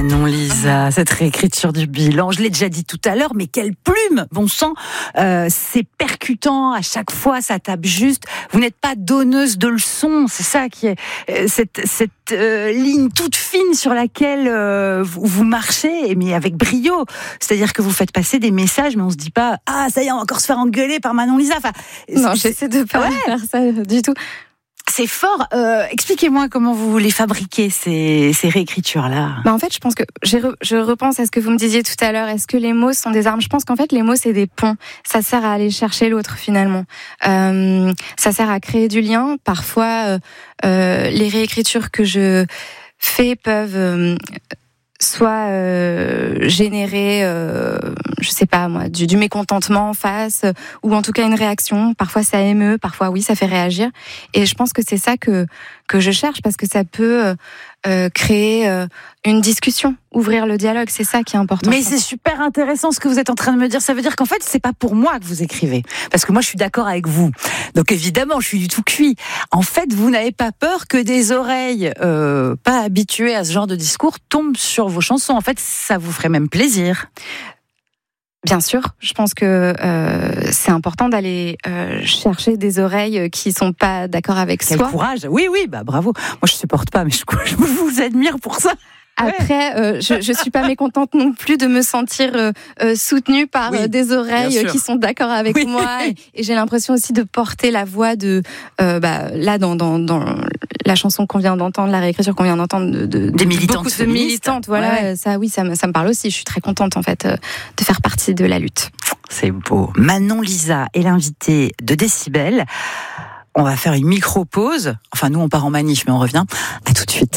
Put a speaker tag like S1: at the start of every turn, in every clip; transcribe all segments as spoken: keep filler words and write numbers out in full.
S1: Manon Lisa, cette réécriture du bilan, je l'ai déjà dit tout à l'heure, mais quelle plume, bon sang, euh, c'est percutant, à chaque fois ça tape juste, vous n'êtes pas donneuse de leçons, c'est ça qui est, euh, cette, cette euh, ligne toute fine sur laquelle euh, vous, vous marchez, mais avec brio, c'est-à-dire que vous faites passer des messages, mais on se dit pas, ah ça y est, on va encore se faire engueuler par Manon Lisa, enfin,
S2: non, j'essaie de pas ouais. faire ça du tout.
S1: C'est fort. Euh, expliquez-moi comment vous les fabriquez, ces, ces réécritures-là.
S2: Bah en fait, je pense que j'ai re, je repense à ce que vous me disiez tout à l'heure. Est-ce que les mots sont des armes ? Je pense qu'en fait, les mots, c'est des ponts. Ça sert à aller chercher l'autre, finalement. Euh, ça sert à créer du lien. Parfois, euh, euh, les réécritures que je fais peuvent... Euh, soit euh, générer, euh, je sais pas moi, du, du mécontentement en face, euh, ou en tout cas une réaction. Parfois ça émeut, parfois oui, ça fait réagir. Et je pense que c'est ça que que je cherche, parce que ça peut euh, euh, créer euh, une discussion, ouvrir le dialogue. C'est ça qui est important.
S1: Mais c'est super intéressant ce que vous êtes en train de me dire. Ça veut dire qu'en fait, c'est pas pour moi que vous écrivez, parce que moi, je suis d'accord avec vous. Donc évidemment, je suis du tout cuit. En fait, vous n'avez pas peur que des oreilles euh, pas habituées à ce genre de discours tombent sur vos chansons. En fait, ça vous ferait même plaisir.
S2: Bien sûr, je pense que euh, c'est important d'aller euh, chercher des oreilles qui sont pas d'accord avec
S1: Quel
S2: soi.
S1: Quel courage. Oui, oui, bah bravo. Moi, je supporte pas, mais je, je vous admire pour ça.
S2: Après, euh, je, je suis pas mécontente non plus de me sentir euh, euh, soutenue par oui, euh, des oreilles qui sont d'accord avec oui. moi, et, et j'ai l'impression aussi de porter la voix de, euh, bah, là dans, dans, dans la chanson qu'on vient d'entendre, la réécriture qu'on vient d'entendre, de, de,
S1: des
S2: de
S1: militantes,
S2: beaucoup de militantes, voilà, ouais. ça, oui, ça me, ça me parle aussi. Je suis très contente en fait euh, de faire partie de la lutte.
S1: C'est beau. Manon Lisa est l'invitée de Décibel. On va faire une micro pause. Enfin, nous on part en manif, mais on revient. À tout de suite.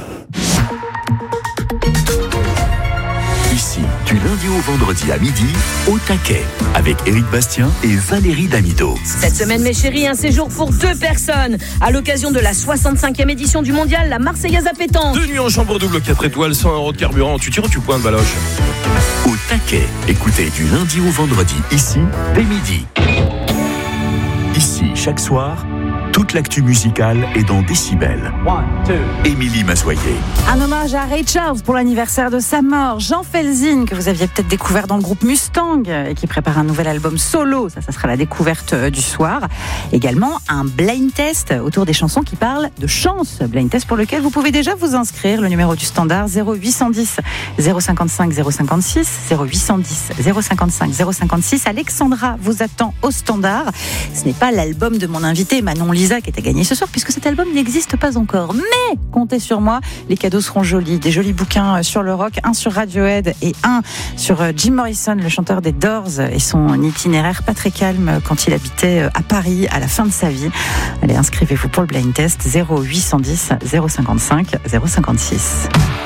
S3: Ici, du lundi au vendredi à midi, au taquet, avec Éric Bastien et Valérie Damido.
S4: Cette semaine, mes chéris, un séjour pour deux personnes. À l'occasion de la soixante-cinquième édition du mondial, la Marseillaise à pétanque.
S5: Deux nuits en chambre double, quatre étoiles, cent euros de carburant. Tu tires ou tu pointes, Valoche ?
S3: Au taquet, écoutez du lundi au vendredi, ici, dès midi. Ici, chaque soir, toute l'actu musicale est dans Décibel. One, two. Émilie Massoyer.
S1: Un hommage à Ray Charles pour l'anniversaire de sa mort. Jean Felzin, que vous aviez peut-être découvert dans le groupe Mustang et qui prépare un nouvel album solo. Ça, ça sera la découverte du soir. Également, un blind test autour des chansons qui parlent de chance. Blind test pour lequel vous pouvez déjà vous inscrire. Le numéro du standard zéro huit cent dix zéro cinquante-cinq zéro cinquante-six zéro huit cent dix zéro cinquante-cinq zéro cinquante-six. Alexandra vous attend au standard. Ce n'est pas l'album de mon invité Manon Lisa qui est à gagner ce soir, puisque cet album n'existe pas encore. Mais comptez sur moi, les cadeaux seront jolis. Des jolis bouquins sur le rock, un sur Radiohead et un sur Jim Morrison, le chanteur des Doors, et son itinéraire pas très calme quand il habitait à Paris à la fin de sa vie. Allez, inscrivez-vous pour le blind test zéro huit cent dix zéro cinquante-cinq zéro cinquante-six.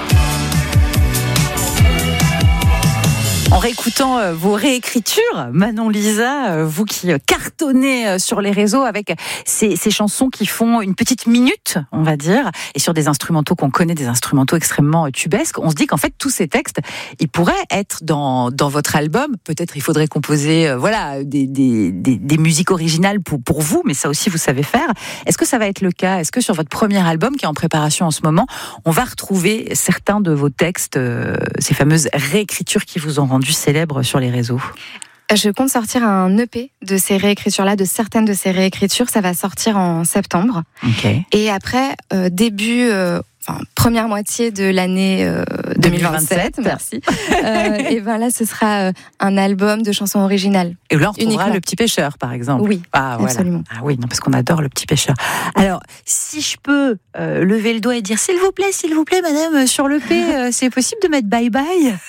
S1: En réécoutant euh, vos réécritures, Manon Lisa, euh, vous qui euh, cartonnez euh, sur les réseaux avec ces, ces chansons qui font une petite minute, on va dire, et sur des instrumentaux qu'on connaît, des instrumentaux extrêmement euh, tubesques, on se dit qu'en fait, tous ces textes, ils pourraient être dans, dans votre album. Peut-être il faudrait composer euh, voilà, des, des, des, des musiques originales pour, pour vous, mais ça aussi, vous savez faire. Est-ce que ça va être le cas ? Est-ce que sur votre premier album, qui est en préparation en ce moment, on va retrouver certains de vos textes, euh, ces fameuses réécritures qui vous ont rendu célèbre sur les réseaux?
S2: Je compte sortir un E P de ces réécritures-là, de certaines de ces réécritures. Ça va sortir en septembre.
S1: Okay.
S2: Et après, euh, début, euh, enfin, première moitié de l'année euh, deux mille vingt-sept, merci. euh, et ben là, ce sera euh, un album de chansons originales.
S1: Et là, on retrouvera
S2: uniquement.
S1: Le Petit Pêcheur, par exemple.
S2: Oui,
S1: ah, voilà.
S2: absolument.
S1: Ah oui, non, parce qu'on adore Le Petit Pêcheur. Alors, si je peux euh, lever le doigt et dire, s'il vous plaît, s'il vous plaît, madame, sur l'E P, euh, c'est possible de mettre bye bye ?